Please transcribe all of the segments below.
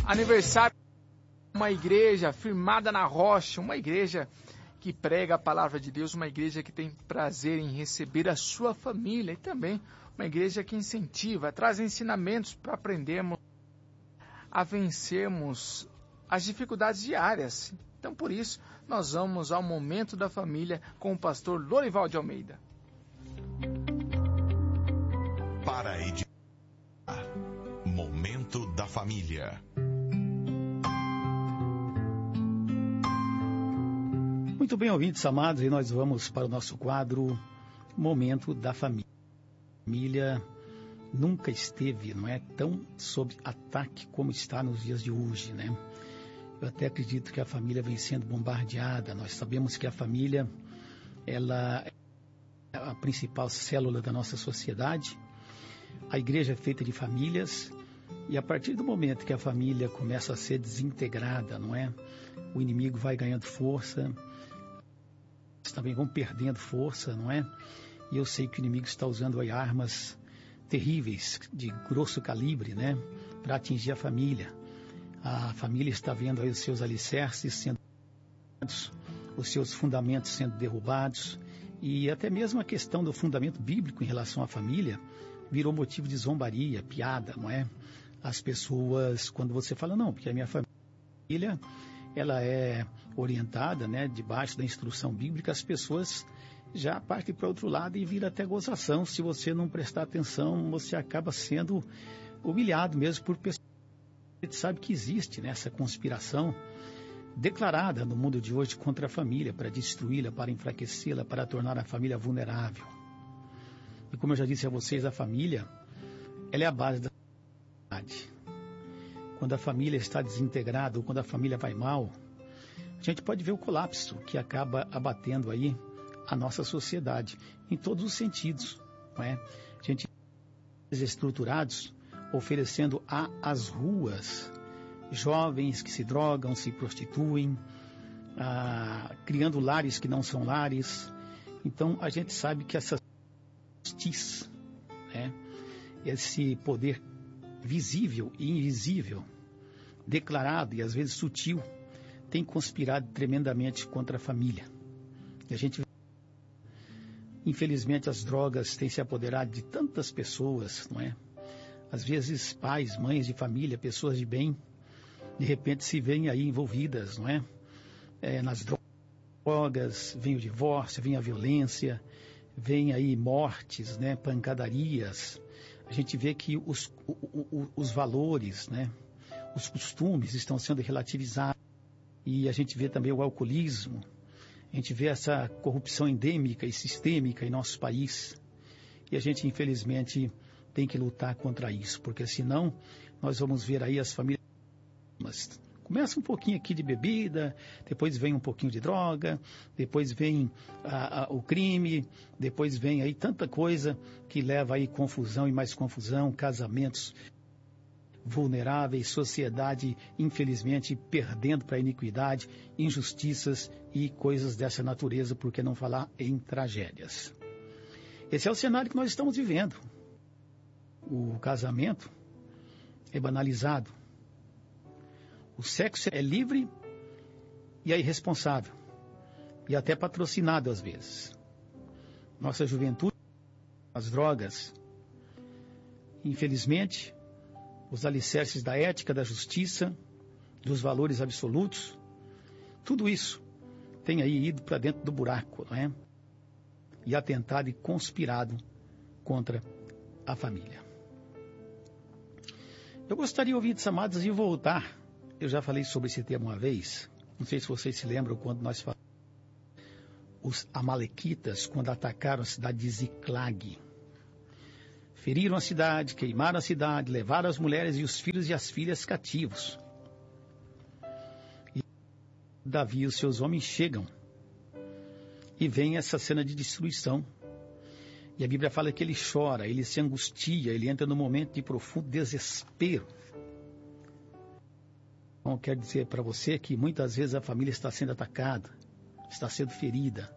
aniversário de uma igreja firmada na rocha, uma igreja que prega a palavra de Deus, uma igreja que tem prazer em receber a sua família e também uma igreja que incentiva, traz ensinamentos para aprendermos a vencermos as dificuldades diárias. Então, por isso, nós vamos ao Momento da Família com o pastor Lorival de Almeida. Para editar, Momento da Família. Muito bem, ouvintes amados, e nós vamos para o nosso quadro Momento da Família. A família nunca esteve, não é, tão sob ataque como está nos dias de hoje, né? Eu até acredito que a família vem sendo bombardeada. Nós sabemos que a família, ela é a principal célula da nossa sociedade. A igreja é feita de famílias e a partir do momento que a família começa a ser desintegrada, não é? O inimigo vai ganhando força, também vão perdendo força, não é? E eu sei que o inimigo está usando aí armas terríveis, de grosso calibre, né? Para atingir a família. A família está vendo aí os seus alicerces sendo derrubados, os seus fundamentos sendo derrubados, e até mesmo a questão do fundamento bíblico em relação à família virou motivo de zombaria, piada, não é? As pessoas, quando você fala, não, porque a minha família, ela é orientada, né, debaixo da instrução bíblica, as pessoas já partem para outro lado e vira até gozação. Se você não prestar atenção, você acaba sendo humilhado mesmo por pessoas. A gente sabe que existe, né, essa conspiração declarada no mundo de hoje contra a família, para destruí-la, para enfraquecê-la, para tornar a família vulnerável. E como eu já disse a vocês, a família, ela é a base da sociedade. Quando a família está desintegrada ou quando a família vai mal, a gente pode ver o colapso que acaba abatendo aí a nossa sociedade, em todos os sentidos, não é? A gente desestruturados, oferecendo às ruas jovens que se drogam, se prostituem, criando lares que não são lares. Então a gente sabe que essa justiça, né, esse poder visível e invisível, declarado e às vezes sutil, tem conspirado tremendamente contra a família. E a gente, infelizmente, as drogas têm se apoderado de tantas pessoas, não é? Às vezes pais, mães de família, pessoas de bem, de repente se veem aí envolvidas, não é? Nas drogas, vem o divórcio, vem a violência, vem aí mortes, né? Pancadarias. A gente vê que os valores, né? Os costumes estão sendo relativizados. E a gente vê também o alcoolismo, a gente vê essa corrupção endêmica e sistêmica em nosso país. E a gente, infelizmente, tem que lutar contra isso, porque senão nós vamos ver aí as famílias. Começa um pouquinho aqui de bebida, depois vem um pouquinho de droga, depois vem o crime, depois vem aí tanta coisa que leva aí confusão e mais confusão, casamentos vulneráveis, sociedade, infelizmente, perdendo para a iniquidade, injustiças e coisas dessa natureza, por que não falar em tragédias. Esse é o cenário que nós estamos vivendo. O casamento é banalizado. O sexo é livre e é irresponsável. E até patrocinado às vezes. Nossa juventude, as drogas, infelizmente, os alicerces da ética, da justiça, dos valores absolutos, tudo isso tem aí ido para dentro do buraco, não é? E atentado e conspirado contra a família. Eu gostaria, ouvintes amados, de voltar. Eu já falei sobre esse tema uma vez. Não sei se vocês se lembram quando nós falamos. Os amalequitas, quando atacaram a cidade de Ziclag. Feriram a cidade, queimaram a cidade, levaram as mulheres e os filhos e as filhas cativos. E Davi e os seus homens chegam. E vem essa cena de destruição. E a Bíblia fala que ele chora, ele se angustia, ele entra num momento de profundo desespero. Então, quero dizer para você que muitas vezes a família está sendo atacada, está sendo ferida.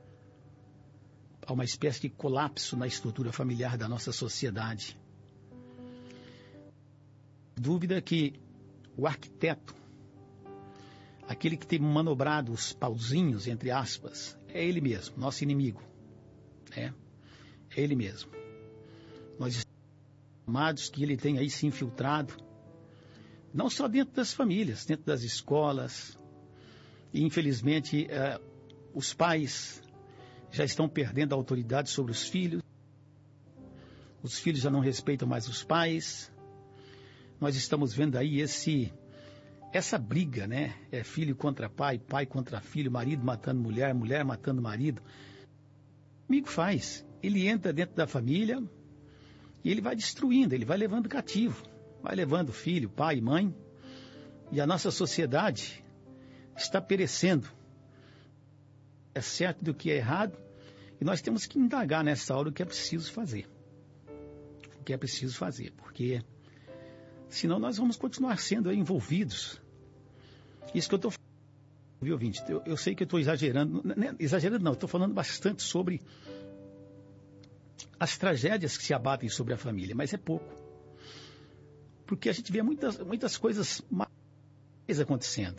Há uma espécie de colapso na estrutura familiar da nossa sociedade. Dúvida que o arquiteto, aquele que tem manobrado os pauzinhos, entre aspas, é ele mesmo, nosso inimigo. É ele mesmo. Nós estamos amados que ele tem aí se infiltrado, não só dentro das famílias, dentro das escolas. E, infelizmente, os pais já estão perdendo a autoridade sobre os filhos. Os filhos já não respeitam mais os pais. Nós estamos vendo aí essa briga, né? É filho contra pai, pai contra filho, marido matando mulher, mulher matando marido. O amigo faz. Ele entra dentro da família e ele vai destruindo, ele vai levando cativo. Vai levando filho, pai, mãe. E a nossa sociedade está perecendo. É certo do que é errado. E nós temos que indagar nessa hora o que é preciso fazer. O que é preciso fazer. Porque senão nós vamos continuar sendo envolvidos. Isso que eu estou falando, viu, ouvinte? Eu sei que eu estou exagerando. Exagerando não, estou falando bastante sobre as tragédias que se abatem sobre a família. Mas é pouco. Porque a gente vê muitas coisas mais acontecendo.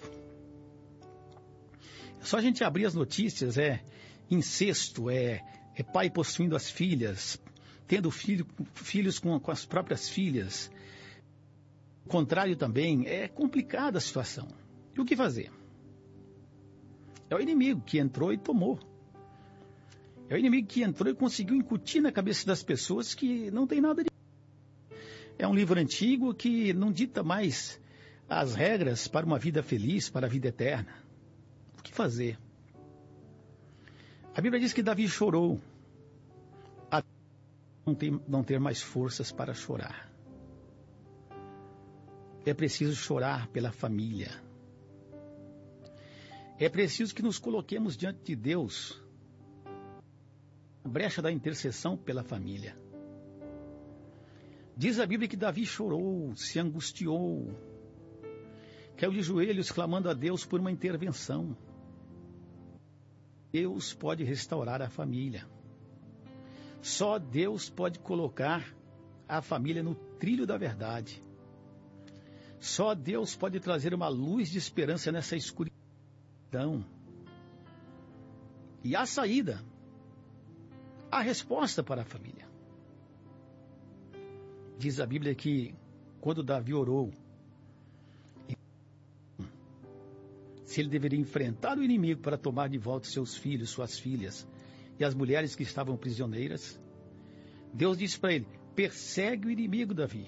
Só a gente abrir as notícias, incesto, pai possuindo as filhas, tendo filhos com as próprias filhas. O contrário também, é complicada a situação. E o que fazer? É o inimigo que entrou e tomou. É o inimigo que entrou e conseguiu incutir na cabeça das pessoas que não tem nada de... É um livro antigo que não dita mais as regras para uma vida feliz, para a vida eterna. O que fazer? A Bíblia diz que Davi chorou até não ter mais forças para chorar. É preciso chorar pela família. É preciso que nos coloquemos diante de Deus, na brecha da intercessão pela família. Diz a Bíblia que Davi chorou, se angustiou, caiu de joelhos clamando a Deus por uma intervenção. Deus pode restaurar a família. Só Deus pode colocar a família no trilho da verdade. Só Deus pode trazer uma luz de esperança nessa escuridão. E a saída, a resposta para a família. Diz a Bíblia que quando Davi orou, se ele deveria enfrentar o inimigo para tomar de volta seus filhos, suas filhas e as mulheres que estavam prisioneiras, Deus disse para ele: persegue o inimigo, Davi.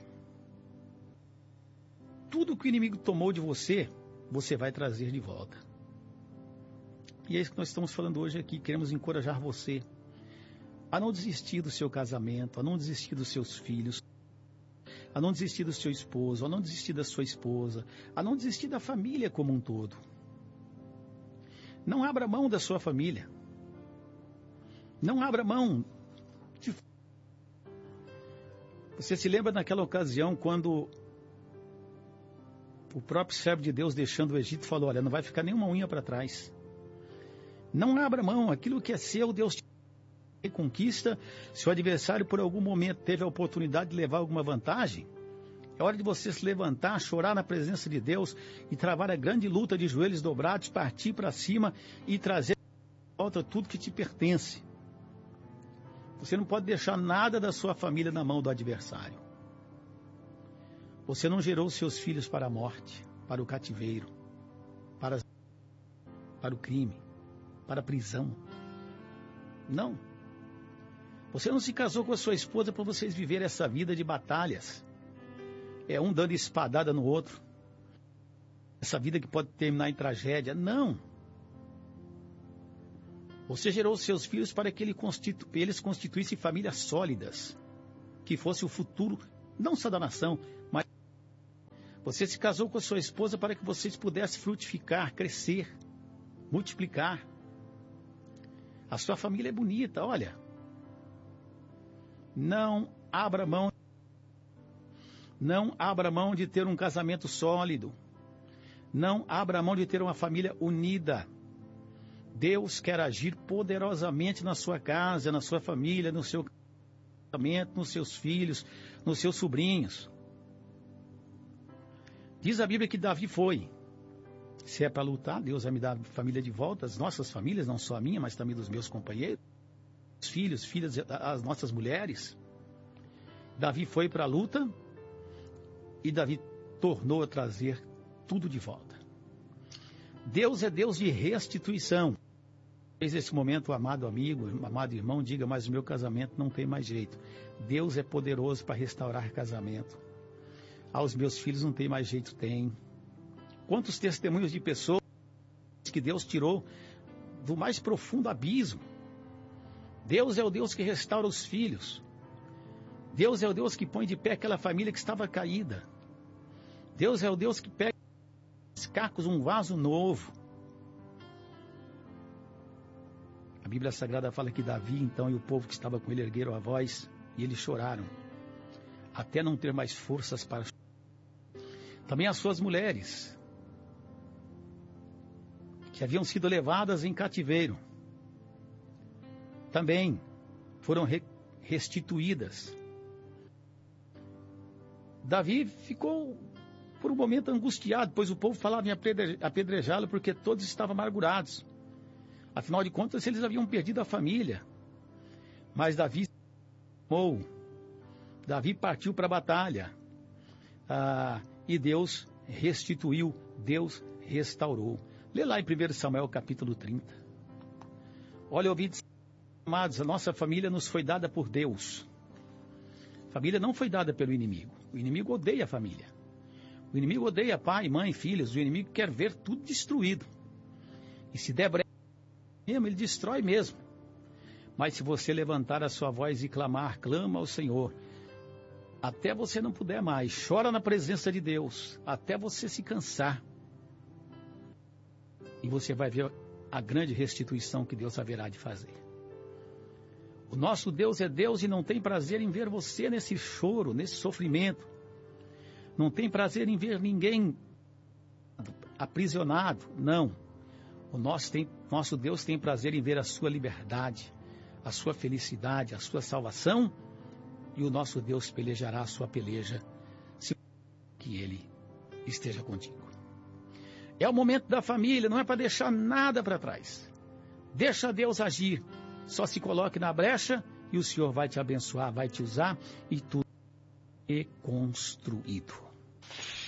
Tudo que o inimigo tomou de você, você vai trazer de volta. E é isso que nós estamos falando hoje aqui. Queremos encorajar você a não desistir do seu casamento, a não desistir dos seus filhos, a não desistir do seu esposo, a não desistir da sua esposa, a não desistir da família como um todo. Não abra mão da sua família. Não abra mão. Você se lembra naquela ocasião quando o próprio servo de Deus, deixando o Egito, falou: olha, não vai ficar nenhuma unha para trás. Não abra mão. Aquilo que é seu, Deus te reconquista. Se o adversário por algum momento teve a oportunidade de levar alguma vantagem, é hora de você se levantar, chorar na presença de Deus e travar a grande luta de joelhos dobrados, partir para cima e trazer de volta tudo que te pertence. Você não pode deixar nada da sua família na mão do adversário. Você não gerou seus filhos para a morte, para o cativeiro, para o crime, para a prisão. Não. Você não se casou com a sua esposa para vocês viverem essa vida de batalhas. É um dando espadada no outro. Essa vida que pode terminar em tragédia. Não. Você gerou seus filhos para que eles constituíssem famílias sólidas, que fosse o futuro, não só da nação, mas você se casou com a sua esposa para que vocês pudessem frutificar, crescer, multiplicar. A sua família é bonita, olha. Não abra mão. Não abra mão de ter um casamento sólido. Não abra mão de ter uma família unida. Deus quer agir poderosamente na sua casa, na sua família, no seu casamento, nos seus filhos, nos seus sobrinhos. Diz a Bíblia que Davi foi. Se é para lutar, Deus vai me dar a família de volta, as nossas famílias, não só a minha, mas também dos meus companheiros, filhos, filhas, as nossas mulheres. Davi foi para a luta e Davi tornou a trazer tudo de volta. Deus é Deus de restituição. Desde esse momento, amado amigo, amado irmão, diga, mas o meu casamento não tem mais jeito. Deus é poderoso para restaurar casamento. Aos meus filhos não tem mais jeito, tem. Quantos testemunhos de pessoas que Deus tirou do mais profundo abismo. Deus é o Deus que restaura os filhos. Deus é o Deus que põe de pé aquela família que estava caída. Deus é o Deus que pega os cacos, um vaso novo. A Bíblia Sagrada fala que Davi, então, e o povo que estava com ele ergueram a voz e eles choraram, até não ter mais forças para chorar. Também as suas mulheres, que haviam sido levadas em cativeiro, também foram restituídas. Davi ficou por um momento angustiado, pois o povo falava em apedrejá-lo porque todos estavam amargurados. Afinal de contas, eles haviam perdido a família. Mas Davi partiu para a batalha. E Deus restituiu, Deus restaurou. Lê lá em 1 Samuel capítulo 30. Olha, ouvintes amados, a nossa família nos foi dada por Deus. A família não foi dada pelo inimigo. O inimigo odeia a família. O inimigo odeia pai, mãe, filhos. O inimigo quer ver tudo destruído. E se der brecha, ele destrói mesmo. Mas se você levantar a sua voz e clamar, clama ao Senhor, até você não puder mais, chora na presença de Deus, até você se cansar. E você vai ver a grande restituição que Deus haverá de fazer. O nosso Deus é Deus e não tem prazer em ver você nesse choro, nesse sofrimento. Não tem prazer em ver ninguém aprisionado, não. O nosso Deus tem prazer em ver a sua liberdade, a sua felicidade, a sua salvação, e o nosso Deus pelejará a sua peleja, se que Ele esteja contigo. É o momento da família, não é para deixar nada para trás. Deixa Deus agir, só se coloque na brecha e o Senhor vai te abençoar, vai te usar e tudo é construído.